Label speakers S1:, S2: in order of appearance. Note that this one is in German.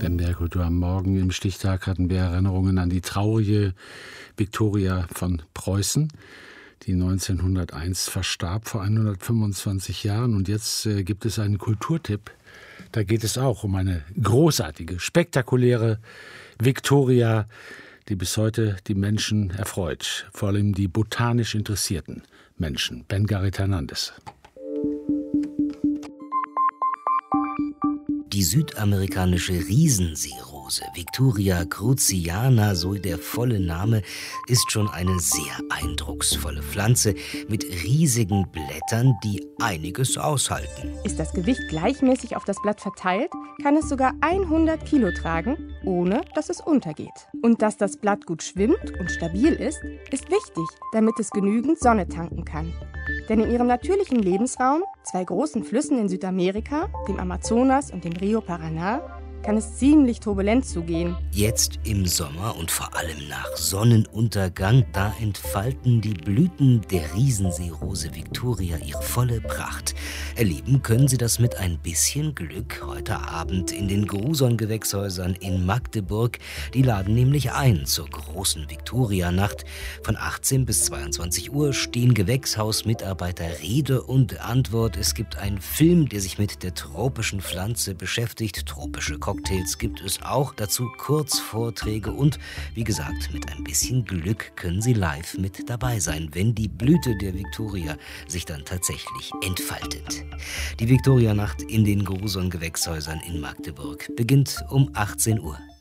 S1: MDR Kultur am Morgen. Im Stichtag hatten wir Erinnerungen an die traurige Viktoria von Preußen, die 1901 verstarb, vor 125 Jahren. Und jetzt gibt es einen Kulturtipp. Da geht es auch um eine großartige, spektakuläre Viktoria, die bis heute die Menschen erfreut, vor allem die botanisch interessierten Menschen. Ben-Garit Hernandez.
S2: Die südamerikanische Riesenseerose, Victoria cruziana, so der volle Name, ist schon eine sehr eindrucksvolle Pflanze mit riesigen Blättern, die einiges aushalten.
S3: Ist das Gewicht gleichmäßig auf das Blatt verteilt, kann es sogar 100 Kilo tragen, ohne dass es untergeht. Und dass das Blatt gut schwimmt und stabil ist wichtig, damit es genügend Sonne tanken kann. Denn in ihrem natürlichen Lebensraum, 2 großen Flüssen in Südamerika, dem Amazonas und dem Rio Paraná, kann es ziemlich turbulent zugehen.
S2: Jetzt im Sommer und vor allem nach Sonnenuntergang, da entfalten die Blüten der Riesenseerose Victoria ihre volle Pracht. Erleben können Sie das mit ein bisschen Glück heute Abend in den Gruson-Gewächshäusern in Magdeburg. Die laden nämlich ein zur großen Viktorianacht. Von 18 bis 22 Uhr stehen Gewächshausmitarbeiter Rede und Antwort. Es gibt einen Film, der sich mit der tropischen Pflanze beschäftigt. Tropische Cocktails gibt es auch, dazu Kurzvorträge und, wie gesagt, mit ein bisschen Glück können Sie live mit dabei sein, wenn die Blüte der Viktoria sich dann tatsächlich entfaltet. Die Viktorianacht in den Gruson-Gewächshäusern in Magdeburg beginnt um 18 Uhr.